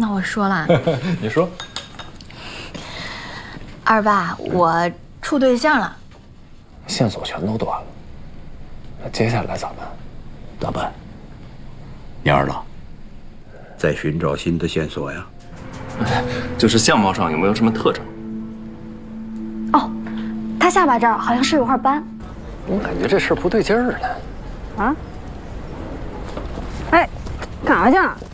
那我说了， 你说， 二爸，我处对象了， 线索全都断了，那接下来咋办？ 咋办？你儿子在寻找新的线索呀？ 就是相貌上有没有什么特征？ 哦，他下巴这儿好像是有块斑。 我感觉这事儿不对劲儿呢。 啊？哎，干啥去？